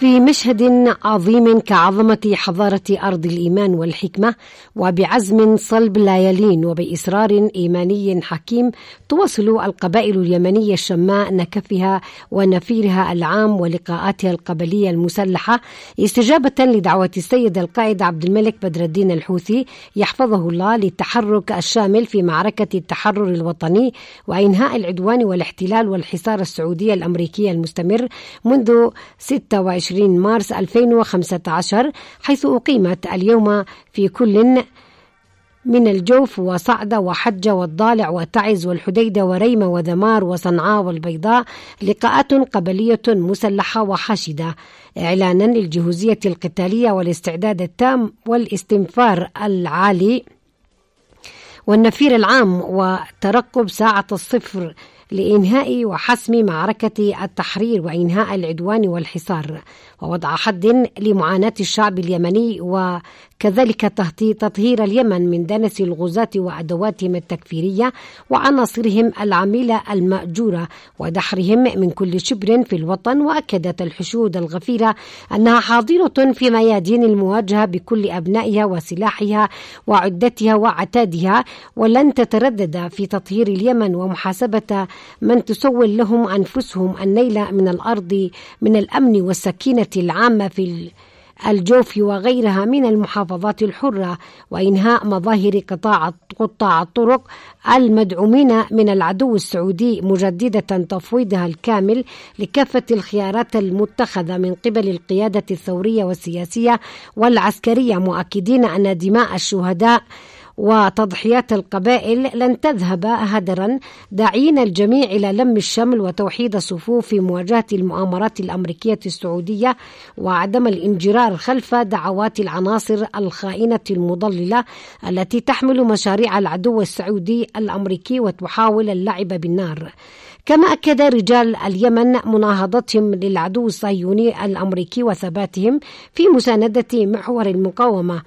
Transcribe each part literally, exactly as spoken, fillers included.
في مشهد عظيم كعظمة حضارة أرض الإيمان والحكمة، وبعزم صلب لا يلين وبإصرار إيماني حكيم، تواصل القبائل اليمنية الشماء نكفها ونفيرها العام ولقاءاتها القبلية المسلحة استجابة لدعوة السيد القائد عبد الملك بدر الدين الحوثي يحفظه الله للتحرك الشامل في معركة التحرر الوطني وإنهاء العدوان والاحتلال والحصار السعودي الأمريكي المستمر منذ ستة وعشرين مارس ألفين وخمسة عشر، حيث أقيمت اليوم في كل من الجوف وصعدة وحجة والضالع وتعز والحديدة وريمة وذمار وصنعاء والبيضاء لقاءات قبلية مسلحة وحاشدة، إعلانا للجهوزية القتالية والاستعداد التام والاستنفار العالي والنفير العام وترقب ساعة الصفر لإنهاء وحسم معركة التحرير وإنهاء العدوان والحصار، ووضع حد لمعاناة الشعب اليمني، وكذلك تطهير اليمن من دنس الغزاة وأدواتهم التكفيرية وعناصرهم العميلة المأجورة ودحرهم من كل شبر في الوطن. وأكدت الحشود الغفيرة أنها حاضرة في ميادين المواجهة بكل أبنائها وسلاحها وعدتها وعتادها، ولن تتردد في تطهير اليمن ومحاسبة من تسول لهم أنفسهم النيل من الأرض من الأمن والسكينة العامة في الجوف وغيرها من المحافظات الحرة، وإنهاء مظاهر قطاع قطاع الطرق المدعومين من العدو السعودي، مجددة تفويضها الكامل لكافة الخيارات المتخذة من قبل القيادة الثورية والسياسية والعسكرية، مؤكدين أن دماء الشهداء وتضحيات القبائل لن تذهب هدرا، داعين الجميع إلى لم الشمل وتوحيد الصفوف في مواجهة المؤامرات الأمريكية السعودية وعدم الانجرار خلف دعوات العناصر الخائنة المضللة التي تحمل مشاريع العدو السعودي الأمريكي وتحاول اللعب بالنار. كما أكد رجال اليمن مناهضتهم للعدو الصهيوني الأمريكي وثباتهم في مساندة محور المقاومة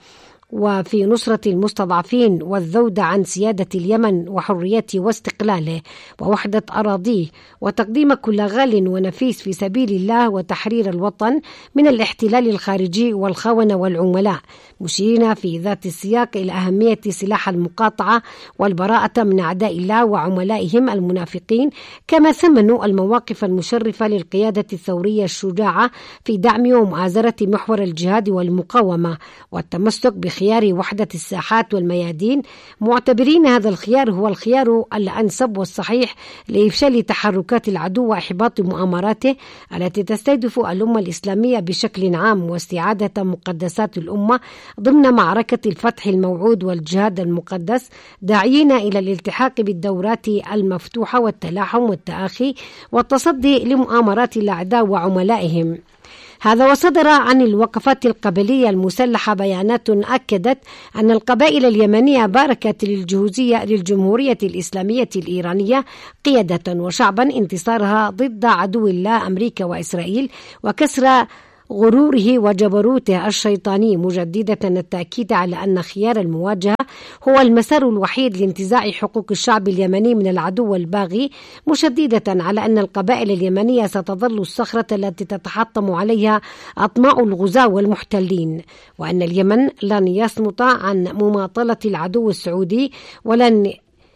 وفي نصرة المستضعفين والذود عن سيادة اليمن وحريته واستقلاله ووحدة أراضيه، وتقديم كل غال ونفيس في سبيل الله وتحرير الوطن من الاحتلال الخارجي والخونة والعملاء، مشيرين في ذات السياق إلى أهمية سلاح المقاطعة والبراءة من أعداء الله وعملائهم المنافقين. كما ثمنوا المواقف المشرفة للقيادة الثورية الشجاعة في دعم ومؤازرة محور الجهاد والمقاومة والتمسك بخيار وحدة الساحات والميادين، معتبرين هذا الخيار هو الخيار الأنسب والصحيح لإفشال تحركات العدو وإحباط مؤامراته التي تستهدف الأمة الإسلامية بشكل عام واستعادة مقدسات الأمة ضمن معركة الفتح الموعود والجهاد المقدس، داعين إلى الالتحاق بالدورات المفتوحة والتلاحم والتآخي والتصدي لمؤامرات الأعداء وعملائهم. هذا وصدر عن الوقفات القبلية المسلحة بيانات أكدت أن القبائل اليمنية باركت للجهوزية للجمهورية الإسلامية الإيرانية قيادة وشعبا انتصارها ضد عدو الله أمريكا وإسرائيل وكسر غروره وجبروته الشيطاني، مجددة التأكيد على أن خيار المواجهة هو المسار الوحيد لانتزاع حقوق الشعب اليمني من العدو الباغي، مشددة على أن القبائل اليمنية ستظل الصخرة التي تتحطم عليها أطماع الغزاة والمحتلين، وأن اليمن لن يصمت عن مماطلة العدو السعودي ولن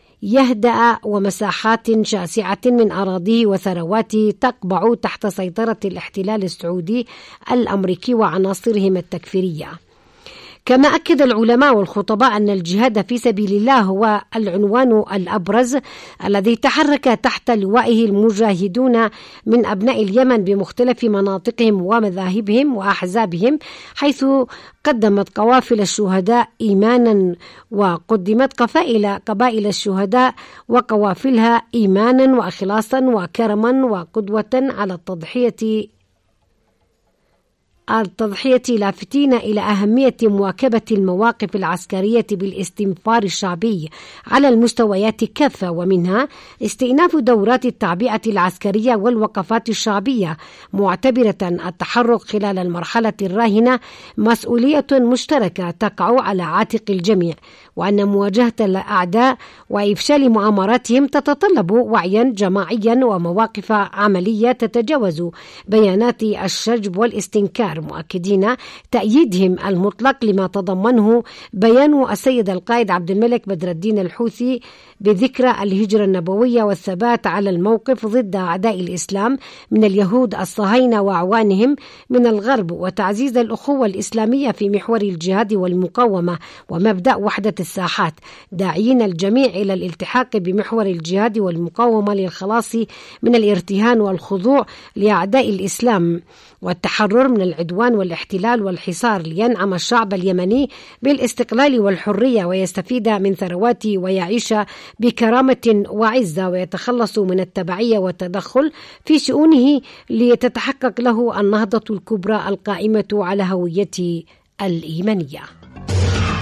يهدأ ومساحات شاسعة من أراضيه وثرواته تقبع تحت سيطرة الاحتلال السعودي الأمريكي وعناصرهم التكفيرية. كما أكد العلماء والخطباء أن الجهاد في سبيل الله هو العنوان الأبرز الذي تحرك تحت لوائه المجاهدون من أبناء اليمن بمختلف مناطقهم ومذاهبهم وأحزابهم، حيث قدمت قوافل الشهداء إيمانا وقدمت قفائل قبائل الشهداء وقوافلها إيمانا وإخلاصا وكرما وقدوة على التضحية التضحية لافتين إلى أهمية مواكبة المواقف العسكرية بالاستنفار الشعبي على المستويات كافة، ومنها استئناف دورات التعبئة العسكرية والوقفات الشعبية، معتبرة التحرك خلال المرحلة الراهنة مسؤولية مشتركة تقع على عاتق الجميع، وأن مواجهة الأعداء وإفشال مؤامراتهم تتطلب وعيا جماعيا ومواقف عملية تتجاوز بيانات الشجب والاستنكار، مؤكدين تأييدهم المطلق لما تضمنه بيان السيد القائد عبد الملك بدر الدين الحوثي بذكرى الهجرة النبوية والثبات على الموقف ضد أعداء الإسلام من اليهود الصهاينة وأعوانهم من الغرب، وتعزيز الأخوة الإسلامية في محور الجهاد والمقاومة ومبدأ وحدة الساحات، داعين الجميع إلى الالتحاق بمحور الجهاد والمقاومة للخلاص من الارتهان والخضوع لأعداء الإسلام والتحرر من العدوان والاحتلال والحصار، لينعم الشعب اليمني بالاستقلال والحرية ويستفيد من ثرواته ويعيش بكرامة وعزة ويتخلص من التبعية والتدخل في شؤونه لتتحقق له النهضة الكبرى القائمة على هويته الإيمانية.